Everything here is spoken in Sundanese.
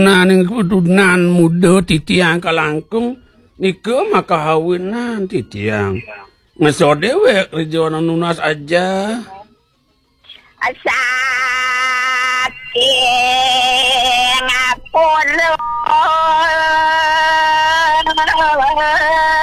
ning kudunan muda titiang kalangkung niku maka hawinan titiang ngeso dewek rejono nunas aja saking apun